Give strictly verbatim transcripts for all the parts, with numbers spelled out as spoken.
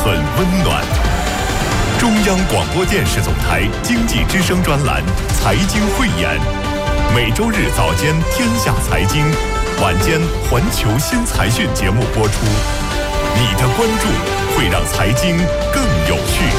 很温暖。中央广播电视总台经济之声专栏《财经汇演》，每周日早间《天下财经》，晚间《环球新财讯》节目播出。你的关注会让财经更有趣。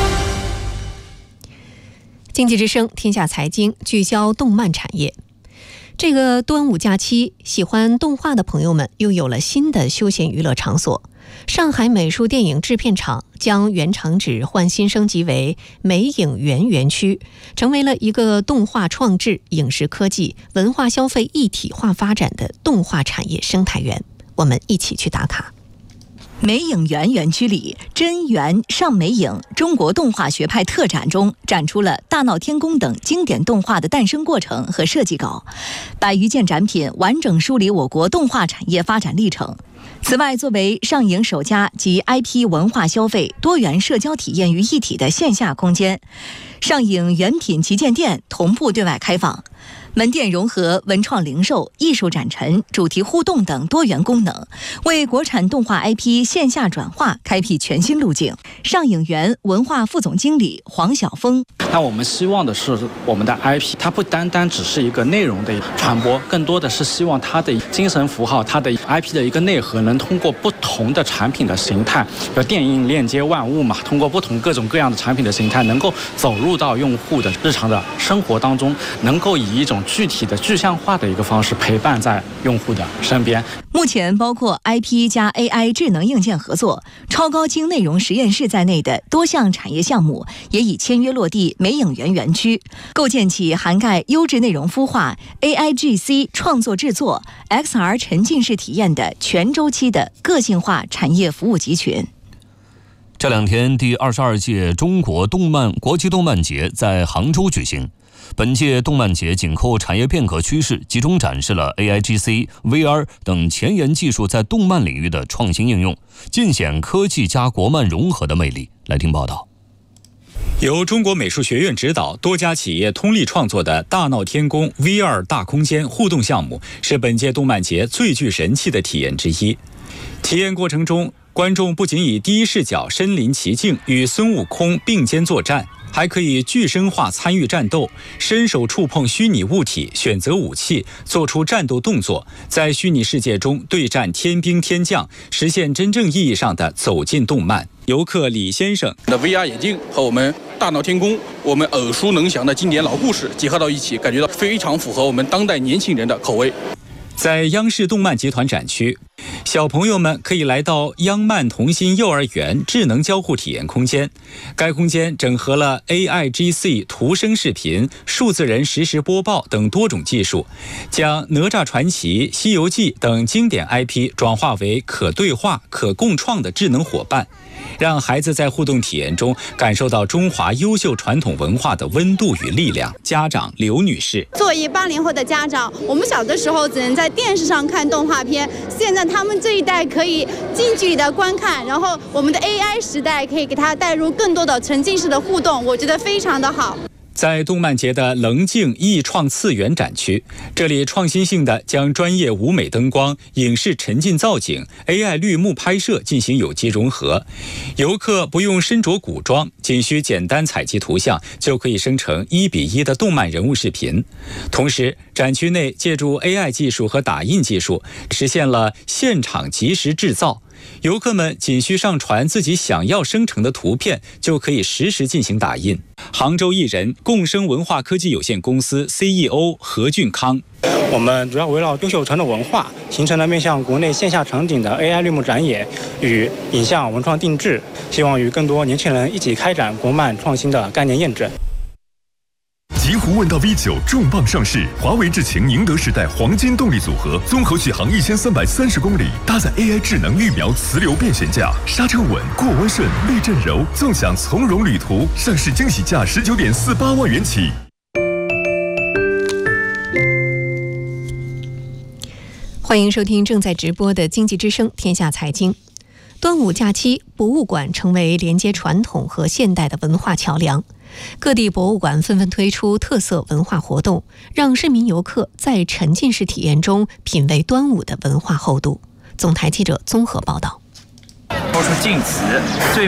经济之声《天下财经》聚焦动漫产业。这个端午假期，喜欢动画的朋友们又有了新的休闲娱乐场所。上海美术电影制片厂将原厂址换新升级为美影园园区，成为了一个动画创制、影视科技、文化消费一体化发展的动画产业生态园。我们一起去打卡。 美影园园区里，真源上美影中国动画学派特展中展出了《大闹天宫》等经典动画的诞生过程和设计稿，百余件展品完整梳理我国动画产业发展历程。此外，作为上影首家集 I P 文化消费、多元社交体验于一体的线下空间，上影原品旗舰店同步对外开放。门店融合文创零售、艺术展陈、主题互动等多元功能，为国产动画 I P 线下转化开辟全新路径。上影园文化副总经理黄晓峰： 那我们希望的是，我们的 I P 它不单单只是一个内容的传播，更多的是希望它的精神符号、它的 I P 的一个内核，能通过不同的产品的形态，比如电影链接万物嘛，通过不同各种各样的产品的形态，能够走入到用户的日常的生活当中，能够以一种具体的具象化的一个方式陪伴在用户的身边。 目前包括 I P 加 A I 智能硬件合作、超高精内容实验室在内的多项产业项目也已签约落地美影园园区，构建起涵盖优质内容孵化、A I G C 创作制作、X R 沉浸式体验的全周期的个性化产业服务集群。 这两天，第二十二届中国动漫国际动漫节在杭州举行。本届动漫节紧扣产业变革趋势，集中展示了 A I G C、V R 等前沿技术在动漫领域的创新应用，尽显科技加国漫融合的魅力。来听报道。 由中国美术学院指导，多家企业通力创作的大闹天宫 V R 大空间互动项目，是本届动漫节最具人气的体验之一。体验过程中，观众不仅以第一视角身临其境与孙悟空并肩作战，还可以具身化参与战斗，伸手触碰虚拟物体，选择武器，做出战斗动作，在虚拟世界中对战天兵天将，实现真正意义上的走进动漫。游客李先生的 V R 眼镜和我们大闹天宫我们耳熟能详的经典老故事结合到一起，感觉到非常符合我们当代年轻人的口味。 在央视动漫集团展区，小朋友们可以来到央漫童心幼儿园智能交互体验空间。该空间整合了 A I G C 图声视频、数字人实时播报等多种技术，将哪吒传奇、西游记等经典 I P 转化为可对话、可共创的智能伙伴，让孩子在互动体验中感受到中华优秀传统文化的温度与力量。家长刘女士： 作为八零后的家长，我们小的时候只能在电视上看动画片，现在他们这一代可以近距离的观看，然后我们的 A I 时代可以给他带入更多的沉浸式的互动，我觉得非常的好。 在动漫节的棱镜艺创次元展区，这里创新性的将专业舞美灯光、影视沉浸造景、A I 绿幕拍摄进行有机融合，游客不用身着古装，仅需简单采集图像，就可以生成一比一的动漫人物视频。同时，展区内借助 A I 技术和打印技术，实现了现场即时制造。游客们仅需上传自己想要生成的图片，就可以实时进行打印。杭州艺人共生文化科技有限公司 C E O 何俊康： 我们主要围绕优秀传统文化，形成了面向国内线下场景的 A I 绿幕展演与影像文创定制，希望与更多年轻人一起开展国漫创新的概念验证。 极狐问道 V 九 重磅上市，华为智擎宁德时代黄金动力组合，综合续航一千三百三十公里，搭载 A I 智能预瞄磁流变悬架，刹车稳，过弯顺，避震柔，纵享从容旅途。上市惊喜价十九点四八万元起。 欢迎收听正在直播的经济之声天下财经。端午假期，博物馆成为连接传统和现代的文化桥梁。各地博物馆纷纷推出特色文化活动，让市民游客在沉浸式体验中品味端午的文化厚度。总台记者综合报道。 说出晋词最